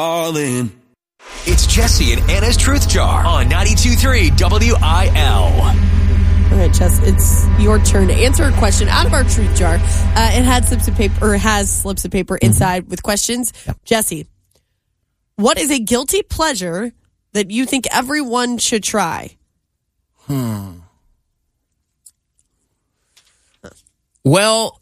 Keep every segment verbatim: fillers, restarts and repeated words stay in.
All in. It's Jesse and Anna's Truth Jar on ninety-two point three W I L. All right, Jess, it's your turn to answer a question out of our Truth Jar. Uh, it had slips of paper, or has slips of paper inside with questions. Yep. Jesse, what is a guilty pleasure that you think everyone should try? Hmm. Well,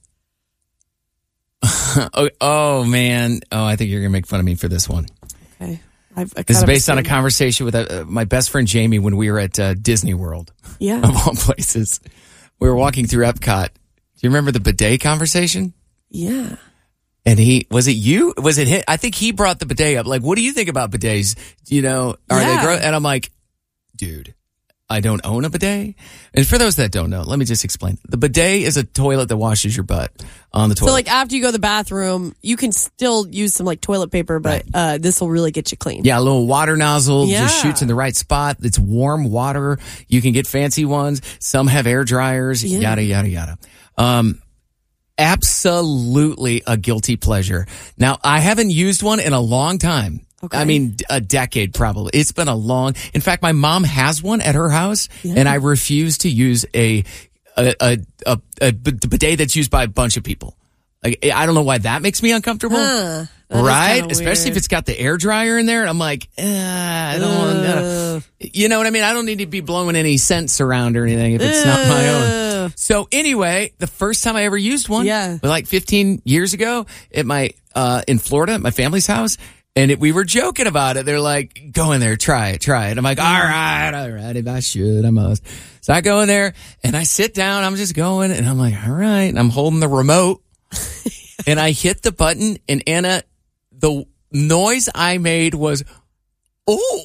oh, oh, man. Oh, I think you're going to make fun of me for this one. Okay. I've, I This is kind of based on a assumed- conversation with uh, my best friend Jamie when we were at uh, Disney World, Yeah. of all places. We were walking through Epcot. Do you remember the bidet conversation? Yeah. And he, was it you? Was it him? I think he brought the bidet up. Like, what do you think about bidets? You know, are Yeah. they gross? And I'm like, dude, I don't own a bidet. And for those that don't know, let me just explain. The bidet is a toilet that washes your butt on the toilet. So, like, after you go to the bathroom, you can still use some, like, toilet paper, but uh, this will really get you clean. Yeah, a little water nozzle Yeah. just shoots in the right spot. It's warm water. You can get fancy ones. Some have air dryers, Yeah. yada, yada, yada. Um, absolutely a guilty pleasure. Now, I haven't used one in a long time. Okay. I mean, a decade probably. It's been a long, in fact, my mom has one at her house Yeah. and I refuse to use a, a, a, a, a bidet that's used by a bunch of people. Like, I don't know why that makes me uncomfortable. Huh. That is Right? kinda Especially weird. if it's got the air dryer in there. And I'm like, eh, I don't want Ugh. to. You know what I mean? I don't need to be blowing any scents around or anything if it's not my own. Ugh. So anyway, the first time I ever used one, Yeah. like fifteen years ago at my, uh, in Florida, at my family's house. And it, we were joking about it. They're like, go in there, try it, try it. I'm like, all right, all right, if I should, I must. So I go in there and I sit down. I'm just going and I'm like, all right. And I'm holding the remote and I hit the button and Anna, the noise I made was, oh,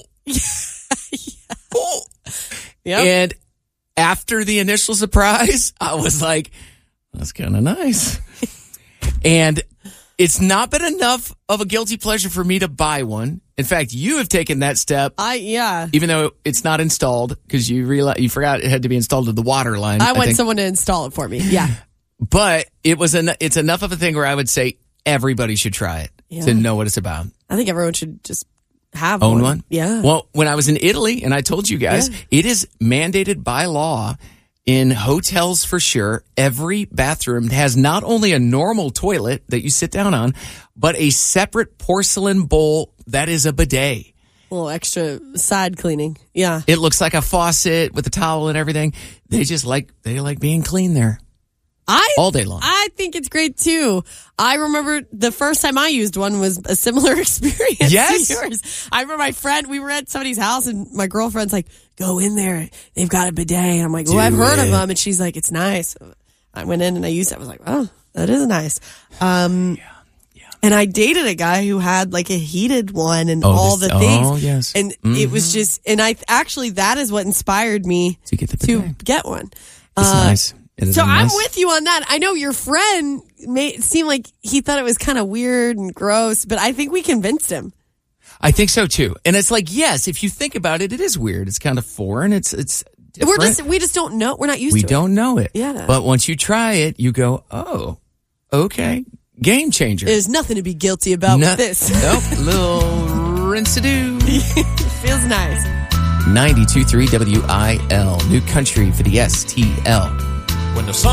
oh. Yep. And after the initial surprise, I was like, that's kind of nice. And it's not been enough of a guilty pleasure for me to buy one. In fact, you have taken that step, I, yeah. even though it's not installed because you realize you forgot it had to be installed to the water line. I want think. someone to install it for me. Yeah. But it was an, it's enough of a thing where I would say everybody should try it Yeah. to know what it's about. I think everyone should just have Own one. one? Yeah. Well, when I was in Italy, and I told you guys, Yeah. it is mandated by law in hotels for sure. Every bathroom has not only a normal toilet that you sit down on, but a separate porcelain bowl that is a bidet. A little extra side cleaning. Yeah. It looks like a faucet with a towel and everything. They just like, they like being clean there I all day long. I think it's great too. I remember the first time I used one was a similar experience Yes. to yours. I remember my friend, we were at somebody's house and my girlfriend's like, go in there. They've got a bidet. And I'm like, well, Do I've heard of it. them. And she's like, it's nice. I went in and I used it. I was like, oh, that is nice. Um, yeah, yeah. And I dated a guy who had like a heated one and Oh, all this- the things. oh, yes. And it was just, and I actually, that is what inspired me To get the to bidet. get one. It's Uh, nice. It is So a I'm nice- with you on that. I know your friend made it seem like he thought it was kind of weird and gross, but I think we convinced him. I think so too. And it's like, yes, if you think about it, it is weird. It's kind of foreign. It's, it's, We're different. just we just don't know. We're not used we to it. don't know it. Yeah. But once you try it, you go, oh, okay. Game changer. There's nothing to be guilty about No- with this. Nope. Little rinse-a-doo. Feels nice. ninety-two point three W I L. New country for the S T L. When the sun